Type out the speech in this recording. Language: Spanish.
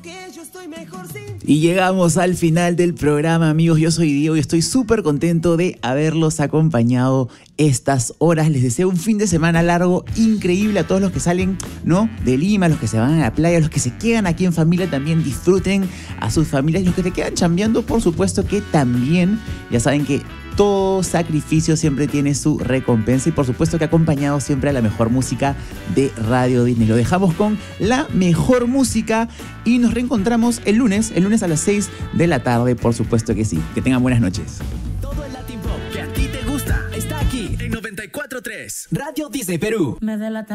Y llegamos al final del programa, amigos. Yo soy Diego y estoy súper contento de haberlos acompañado estas horas. Les deseo un fin de semana largo, increíble a todos los que salen, ¿no?, de Lima, los que se van a la playa, los que se quedan aquí en familia, también disfruten a sus familias. Y los que te quedan chambeando, por supuesto que también. Ya saben que todo sacrificio siempre tiene su recompensa y por supuesto que acompañado siempre a la mejor música de Radio Disney. Lo dejamos con la mejor música y nos reencontramos el lunes a las 6 de la tarde, por supuesto que sí. Que tengan buenas noches. Todo el Latin Pop que a ti te gusta está aquí en 94.3 Radio Disney Perú.